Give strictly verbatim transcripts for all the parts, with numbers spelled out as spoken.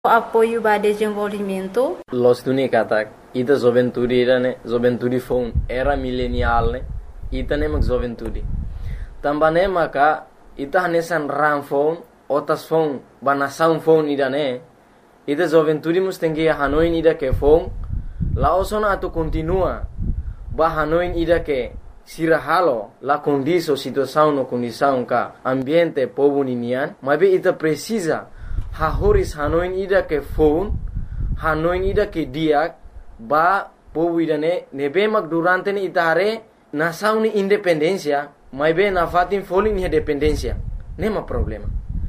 apoio para desenvolvimento. Los tuni katak ita juventude ne juventude phone era millennial ne ita ne mak juventude tambane maka ita hanesan ram phone otas phone bana sound phone ida ne ita juventude mustengi hanoin ida ke phone la osona atu continua ba hanoin ida ke sira halo la condiso situação no condição ka ambiente povo ninian mabe ita precisa ha horis hanoin ida ke phone hanoin ida ke diak ba povo ida ne nebe mak durante ne itare nação ni independência mabe na fatin foling ni dependência nema problema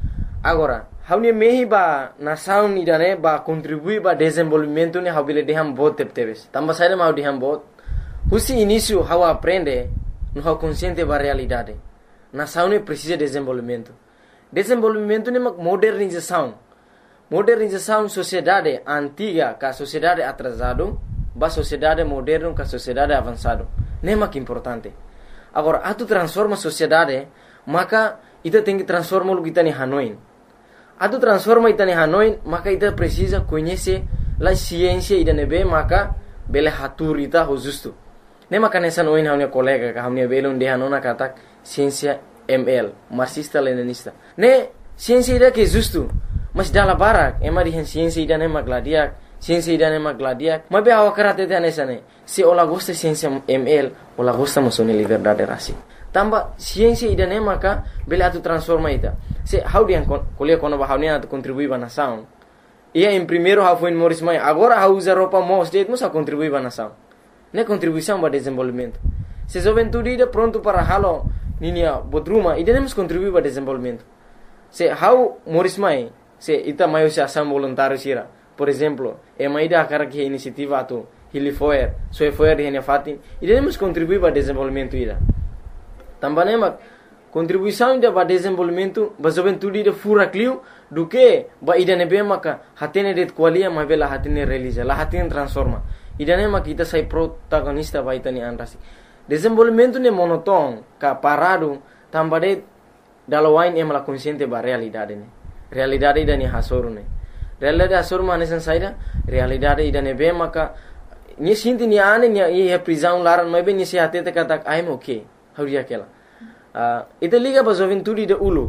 agora hauni mehi ba nação ida ne ba contribui ba desenvolvimento ne habile deham bot tepteves tamba saida mau deham bot husi início how aprende no how consciente ba realidade nação ne precisa desenvolvimento desenvolvimento ne mak modernização modernização sociedade antiga ka sociedade atrasado ba sociedade moderno ka sociedade avançado nema que importante agora atu transforma sociedade maka ita tem que transformar o que tá ni Hanoi atu transforma ita ni Hanoi maka ita precisa conhecer la ciência ida nebe maka bele hatur ita justo nema kanesa noin haunia colega ka haunia belon de hanona katak ciência M L marxista leninista ne ciência ida que justo mas dala barak ema di ciência ida ne magladiak ciência ida ne magladiak mabe awa karate te anesa ne se ola gosta ciência M L ola gosta mosone liberdade rasi tamba ciência ida ne maka bele atu transforma ita se how dia kolia kono ba haunia atu contribui ba nação ia em primeiro how foi em Morris Mai agora how usa roupa mos de musa contribui ba nação ne contribuição para desenvolvimento se juventude ida pronto para halo ninia bodruma ida nemos contribuir para desenvolvimento se how Morris Mai se ita maio se ação voluntário sira por exemplo é uma ida cara que iniciativa atu hilifoer so foer de fatin ida nemos contribuir para desenvolvimento ida também mak contribuição ida para desenvolvimento ba juventude ida fura clio do que ba ida nebe maka hatene det qualia ma bela hatene realiza la hatene transforma ida ne mak ita sai protagonista ba ita ni anrasi desenvolvimento ne monoton ka parado tambade dalawain em la consciente ba realidade ne realidade ida ni hasoru ne realidade hasoru mane san saida realidade ida ne be maka ni sinti ni ane ni e prisão laran ma be ni se atete katak I'm okay hauria kela uh, ita liga ba juventude de ulu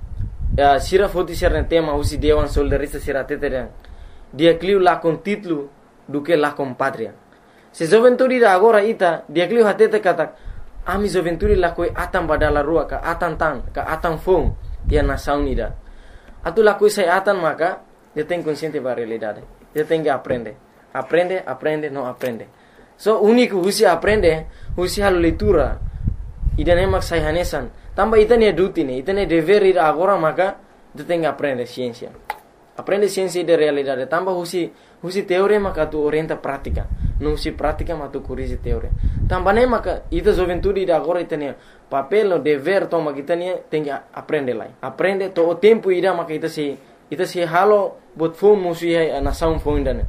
uh, sira foti sira tema usi dewan soldarista sira tete dia clio la con título do que la com pátria se juventude da agora ita dia clio hatete katak ami juventude la koi atam badala rua ka atan tan ka atam fom dia nação ida atu la koi sai atan maka dia tem consciente ba realidade dia tem que aprender aprende aprende não aprende so único usi aprende usi hal leitura ida ne mak sai hanesan tamba ita ne duty ne ita ne dever ida agora maka dia tem que aprender ciência aprende ciência de realidade tamba usi usi teoria maka tu orienta prática não usi prática mas tu corrige teoria tamba ne maka ita juventude ida agora ita ne papel no dever toma kita ne tem que aprender lá aprende todo o tempo ida maka ita se ita se halo bot phone musi a nação phone dane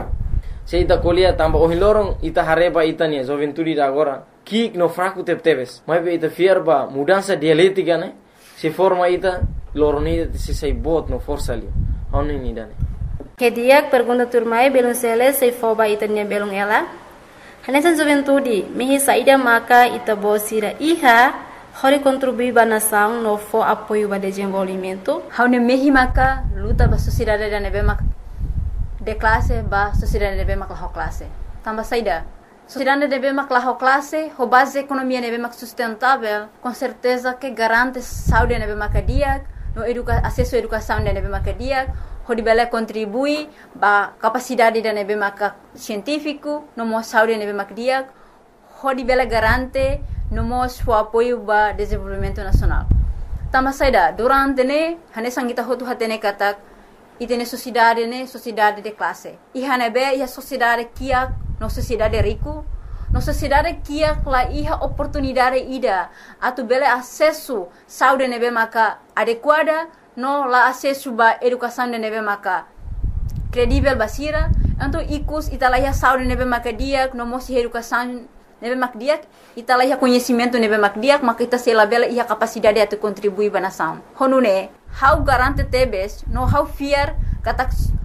se ita colia tamba o hilorong ita hareba ita ne juventude ida agora que no fraco tepteves mas ita fierba mudança dialética ne se forma ita loroni se sai bot no força ali onu ni dane Kediak pergunta turmai belum sele sei foba itanya belum ela. Hanesan juventude mihi saida maka ita bosira iha hori contribui ba nação no fo apoio ba desenvolvimento. Haune mihi maka luta ba sociedade da nebe mak de classe ba sociedade nebe mak la classe. Tamba saida sociedade nebe mak la classe ho base economia nebe mak sustentável com certeza que garante saúde nebe mak diak no educa acesso à educação nebe mak diak hodi bela contribui ba capacidade da nebe maka científico no mo saúde nebe mak diak hodi bela garante no mo o apoio ba desenvolvimento nacional tama saida durante ne hane sangita hotu hatene katak itene sociedade ne sociedade de classe e hanebe ia sociedade kia no sociedade rico no sociedade kia la iha oportunidade ida atu bela acesso saúde nebe maka adequada no la acesso ba educação de nebe maka credível basira então icus italaya saúde nebe maka diak no mosi educação nebe mak diak italaya conhecimento nebe mak diak maka ita sela bela ia capacidade atu contribuir ba nação honune how garante tebes no how fear katak